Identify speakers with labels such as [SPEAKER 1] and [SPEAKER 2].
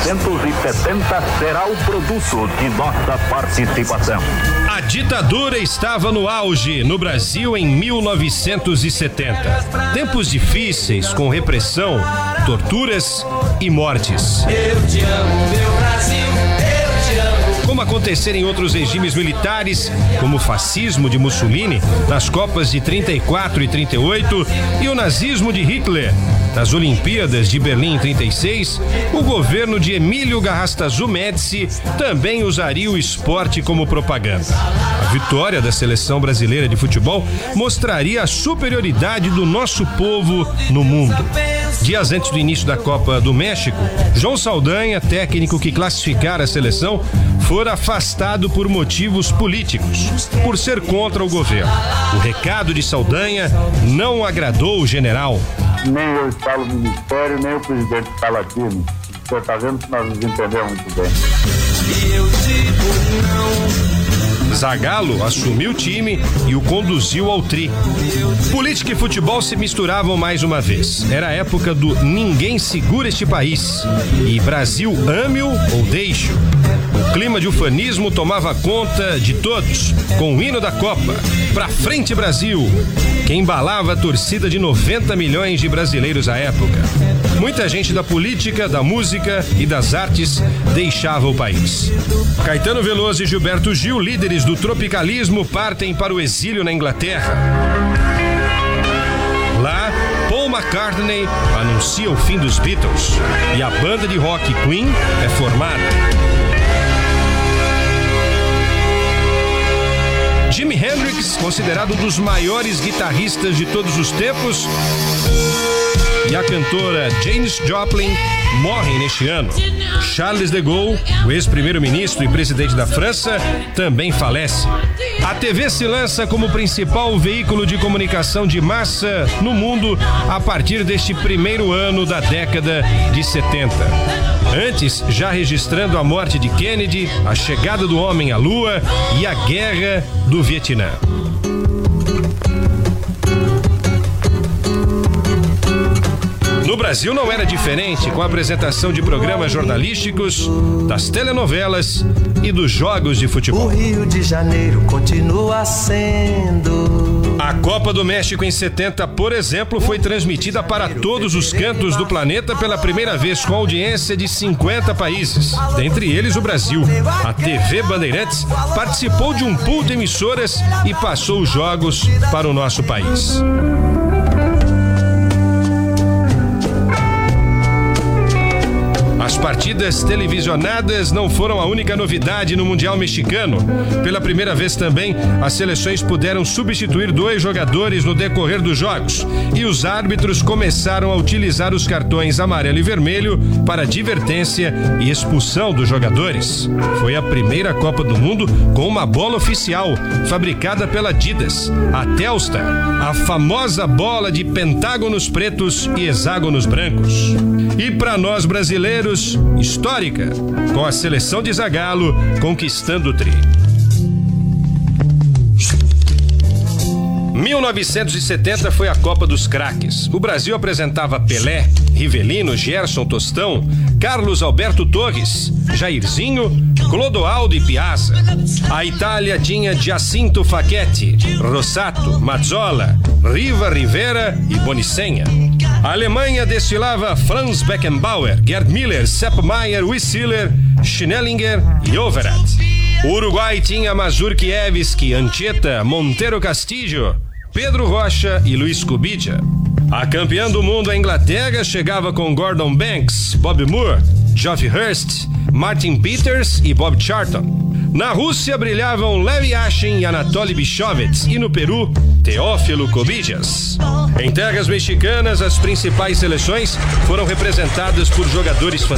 [SPEAKER 1] 1970 será o produto de nossa participação.
[SPEAKER 2] A ditadura estava no auge no Brasil em 1970. Tempos difíceis com repressão, torturas e mortes.
[SPEAKER 3] Eu te amo, meu Brasil, eu te amo.
[SPEAKER 2] Como acontecer em outros regimes militares, como o fascismo de Mussolini nas Copas de 34 e 38 e o nazismo de Hitler nas Olimpíadas de Berlim em 36, o governo de Emílio Garrastazu Médici também usaria o esporte como propaganda. A vitória da seleção brasileira de futebol mostraria a superioridade do nosso povo no mundo. Dias antes do início da Copa do México, João Saldanha, técnico que classificara a seleção, fora afastado por motivos políticos, por ser contra o governo. O recado de Saldanha não agradou o general.
[SPEAKER 4] Nem eu instalo o ministério, nem o presidente está aqui. O senhor está vendo que nós nos entendemos muito bem.
[SPEAKER 3] E eu digo não.
[SPEAKER 2] Zagallo assumiu o time e o conduziu ao tri. Política e futebol se misturavam mais uma vez. Era a época do ninguém segura este país. E Brasil ame-o ou deixe-o. O clima de ufanismo tomava conta de todos, com o hino da Copa. Pra frente, Brasil! Que embalava a torcida de 90 milhões de brasileiros à época. Muita gente da política, da música e das artes deixava o país. Caetano Veloso e Gilberto Gil, líderes do tropicalismo, partem para o exílio na Inglaterra. Lá, Paul McCartney anuncia o fim dos Beatles e a banda de rock Queen é formada. Jimi Hendrix, considerado um dos maiores guitarristas de todos os tempos, e a cantora Janis Joplin morrem neste ano. Charles de Gaulle, o ex-primeiro-ministro e presidente da França, também falece. A TV se lança como principal veículo de comunicação de massa no mundo a partir deste primeiro ano da década de 70. Antes, já registrando a morte de Kennedy, a chegada do homem à Lua e a guerra do Vietnã. No Brasil não era diferente, com a apresentação de programas jornalísticos, das telenovelas e dos jogos de futebol.
[SPEAKER 3] O Rio de Janeiro continua sendo.
[SPEAKER 2] A Copa do México em 70, por exemplo, foi transmitida para todos os cantos do planeta pela primeira vez, com audiência de 50 países, dentre eles o Brasil. A TV Bandeirantes participou de um pool de emissoras e passou os jogos para o nosso país. As partidas televisionadas não foram a única novidade no Mundial Mexicano. Pela primeira vez também, as seleções puderam substituir 2 jogadores no decorrer dos jogos. E os árbitros começaram a utilizar os cartões amarelo e vermelho para advertência e expulsão dos jogadores. Foi a primeira Copa do Mundo com uma bola oficial, fabricada pela Adidas, a Telstar, a famosa bola de pentágonos pretos e hexágonos brancos. E para nós brasileiros, histórica, com a seleção de Zagallo conquistando o tri. 1970 foi a Copa dos Craques. O Brasil apresentava Pelé, Rivelino, Gerson, Tostão, Carlos Alberto Torres, Jairzinho, Clodoaldo e Piazza. A Itália tinha Giacinto Facchetti, Rossato, Mazzola, Riva Rivera e Bonicenha. A Alemanha desfilava Franz Beckenbauer, Gerd Müller, Sepp Maier, Wieseler, Schnellinger e Overath. O Uruguai tinha Mazurkiewicz, Anchieta, Montero Castillo, Pedro Rocha e Luiz Cubidia. A campeã do mundo, a Inglaterra, chegava com Gordon Banks, Bob Moore, Geoff Hurst, Martin Peters e Bob Charlton. Na Rússia brilhavam Lev Yashin e Anatoly Bichovets, e no Peru, Teófilo Cubillas. Em terras mexicanas, as principais seleções foram representadas por jogadores fantásticos.